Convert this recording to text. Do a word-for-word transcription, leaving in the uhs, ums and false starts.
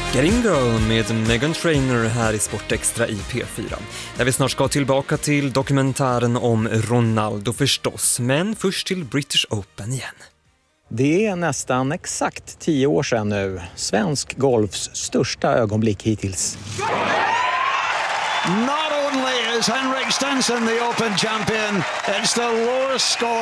Getting Girl med Meghan Trainor här i Sportextra i P fyra. Där vi snart ska tillbaka till dokumentären om Ronaldo förstås. Men först till British Open igen. Det är nästan exakt tio år sedan nu. Svensk golfs största ögonblick hittills. Not only is Henrik Stenson the Open champion, it's the lowest score